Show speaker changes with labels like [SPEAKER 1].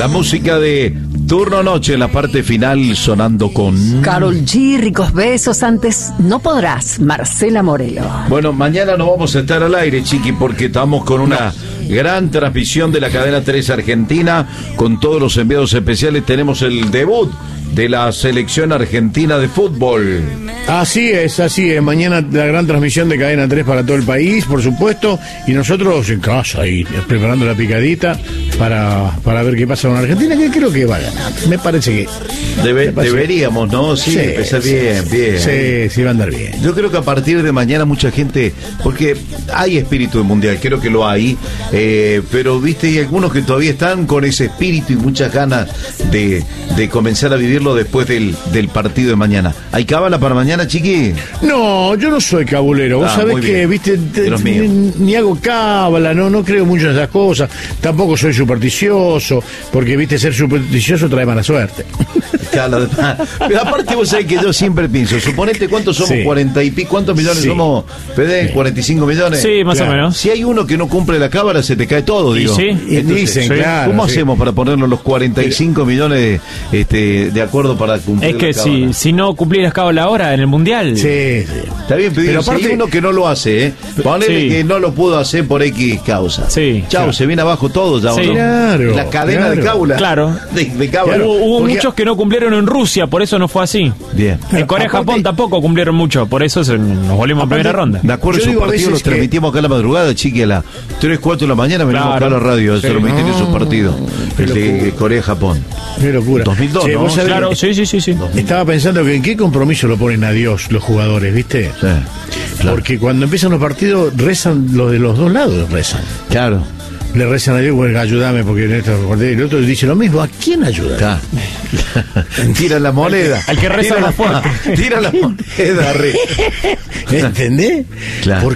[SPEAKER 1] La música de Turno Noche en la parte final sonando con...
[SPEAKER 2] Karol G, ricos besos, antes no podrás, Marcela Morelo.
[SPEAKER 1] Bueno, mañana no vamos a estar al aire, Chiqui, porque estamos con una gran transmisión de la cadena 3 Argentina, con todos los enviados especiales. Tenemos el debut de la selección argentina de fútbol.
[SPEAKER 3] Así es. Mañana la gran transmisión de Cadena 3 para todo el país, por supuesto, y nosotros en casa ahí, preparando la picadita para ver qué pasa con Argentina, que creo que va a ganar. Me parece que...
[SPEAKER 1] Deberíamos, ¿no? Sí, empezar bien.
[SPEAKER 3] Sí, va a andar bien.
[SPEAKER 1] Yo creo que a partir de mañana mucha gente, porque hay espíritu de mundial, creo que lo hay, pero viste, hay algunos que todavía están con ese espíritu y muchas ganas de comenzar a vivirlo después del partido de mañana. ¿Hay cábala para mañana, Chiqui?
[SPEAKER 3] No, yo no soy cabulero. Vos sabés que, viste, ni hago cábala, no creo mucho en esas cosas. Tampoco soy supersticioso, porque, viste, ser supersticioso trae mala suerte.
[SPEAKER 1] Claro, pero aparte vos sabés que yo siempre pienso, suponete cuántos somos, 40 y pico, ¿cuántos millones somos, Fede? 45 millones.
[SPEAKER 4] Sí, más o menos.
[SPEAKER 1] Si hay uno que no cumple la cábala, se te cae todo, digo.
[SPEAKER 4] Sí,
[SPEAKER 1] entonces,
[SPEAKER 3] dicen, claro.
[SPEAKER 1] ¿Cómo hacemos para ponernos los 45 millones de acuerdo para cumplir?
[SPEAKER 4] Es que si no cumplís la cábala ahora en el mundial.
[SPEAKER 3] Sí.
[SPEAKER 1] Está bien, pero aparte hay uno que no lo hace, Ponele que no lo pudo hacer por X causa.
[SPEAKER 4] Sí.
[SPEAKER 1] Chau, se viene abajo todo ya.
[SPEAKER 4] Sí.
[SPEAKER 1] ¿No?
[SPEAKER 3] Claro,
[SPEAKER 1] la cadena de cábala.
[SPEAKER 4] Claro.
[SPEAKER 1] De cábala.
[SPEAKER 4] Hubo muchos que no cumplieron en Rusia, por eso no fue así.
[SPEAKER 1] Bien.
[SPEAKER 4] En Corea y Japón tampoco cumplieron mucho, por eso nos volvimos a primera ronda.
[SPEAKER 1] Me acuerdo esos partidos los transmitimos acá a la madrugada, Chiqui, a las 3, 4 de la mañana venimos acá a la radio a transmitir esos partidos. El de Corea y Japón.
[SPEAKER 3] Qué locura.
[SPEAKER 1] 2002, ¿no?
[SPEAKER 4] Claro, sí.
[SPEAKER 3] Estaba pensando que en qué compromiso lo ponen a Dios los jugadores, ¿viste?
[SPEAKER 1] Sí, claro.
[SPEAKER 3] Porque cuando empiezan los partidos rezan, los de los dos lados rezan.
[SPEAKER 1] Claro.
[SPEAKER 3] Le rezan a Dios, bueno, ayúdame porque en esta y el otro dice lo mismo. ¿A quién ayuda?
[SPEAKER 1] Claro. Tira la moneda.
[SPEAKER 4] Al que reza más fuerte.
[SPEAKER 1] Tira la moneda.
[SPEAKER 3] ¿Entendés?
[SPEAKER 1] Claro.